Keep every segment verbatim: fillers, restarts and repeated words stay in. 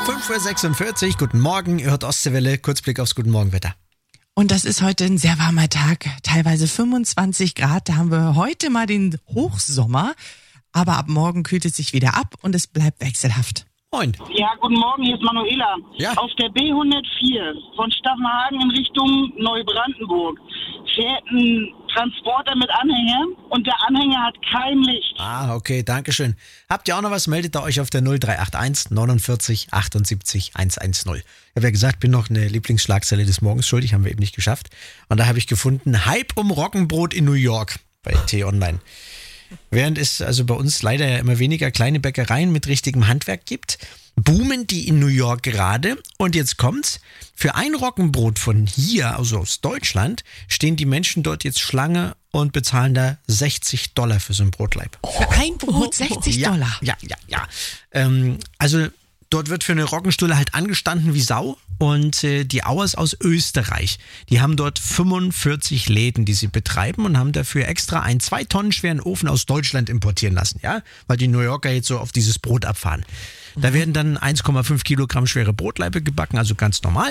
fünf Uhr sechsundvierzig, guten Morgen, ihr hört Ostseewelle, Kurzblick aufs Guten Morgen-Wetter. Und das ist heute ein sehr warmer Tag, teilweise fünfundzwanzig Grad, da haben wir heute mal den Hochsommer, aber ab morgen kühlt es sich wieder ab und es bleibt wechselhaft. Moin. Ja, guten Morgen, hier ist Manuela. Ja. Auf der B hundertvier von Staffenhagen in Richtung Neubrandenburg fährt ein Transporter mit Anhänger und der Anhänger hat kein Licht. Ah, okay, danke schön. Habt ihr auch noch was, meldet ihr euch auf der null drei acht eins neunundvierzig achtundsiebzig hundertzehn. Ich habe ja gesagt, bin noch eine Lieblingsschlagzeile des Morgens schuldig, haben wir eben nicht geschafft. Und da habe ich gefunden, Hype um Roggenbrot in New York bei T-Online. Während es also bei uns leider ja immer weniger kleine Bäckereien mit richtigem Handwerk gibt, boomen die in New York gerade. Und jetzt kommt's, für ein Roggenbrot von hier, also aus Deutschland, stehen die Menschen dort jetzt Schlange und bezahlen da sechzig Dollar für so ein Brotleib. Für ein Brot sechzig ja, Dollar. Ja, ja, ja. Ähm, also dort wird für eine Roggenstulle halt angestanden wie Sau. Und äh, die Auers aus Österreich, die haben dort fünfundvierzig Läden, die sie betreiben und haben dafür extra einen zwei Tonnen schweren Ofen aus Deutschland importieren lassen, ja, weil die New Yorker jetzt so auf dieses Brot abfahren. Da werden dann eins Komma fünf Kilogramm schwere Brotlaibe gebacken, also ganz normal.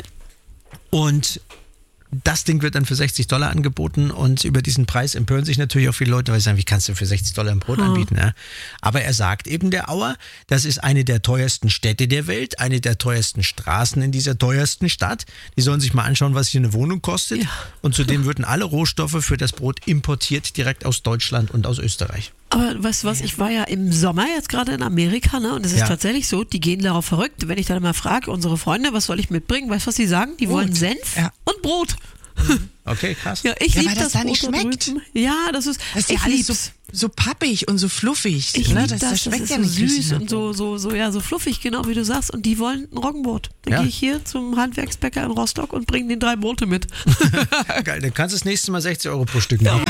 Und das Ding wird dann für sechzig Dollar angeboten und über diesen Preis empören sich natürlich auch viele Leute, weil sie sagen, wie kannst du für sechzig Dollar ein Brot hm. anbieten? Ja? Aber er sagt eben, der Auer, das ist eine der teuersten Städte der Welt, eine der teuersten Straßen in dieser teuersten Stadt. Die sollen sich mal anschauen, was hier eine Wohnung kostet. Ja. Und zudem würden alle Rohstoffe für das Brot importiert, direkt aus Deutschland und aus Österreich. Aber weißt du was, ich war ja im Sommer jetzt gerade in Amerika, ne? Und es ist Ja. tatsächlich so, die gehen darauf verrückt. Wenn ich dann mal frage, unsere Freunde, was soll ich mitbringen? Weißt du, was die sagen? Die wollen Brot. Senf Ja. und Brot. Okay, krass. Ja, ich Ja, liebe weil das das da Brot nicht da schmeckt. drüben. Ja, das ist, Das ist ja ich alles so, lieb's. so pappig und so fluffig. Ich ne? lieb das, das, das schmeckt das ja ist nicht so süß richtig. und so, so, so, ja, so fluffig, genau wie du sagst. Und die wollen ein Roggenbrot. Dann Ja. gehe ich hier zum Handwerksbäcker in Rostock und bringe den drei Brote mit. Geil, dann kannst du das nächste Mal sechzig Euro pro Stück machen.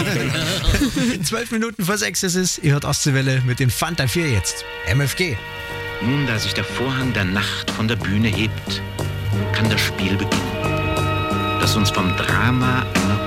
Zwölf Minuten vor sechs ist es. Ihr hört Ostseewelle mit den Fanta vier jetzt. M F G. Nun, da sich der Vorhang der Nacht von der Bühne hebt, kann das Spiel beginnen, das uns vom Drama einer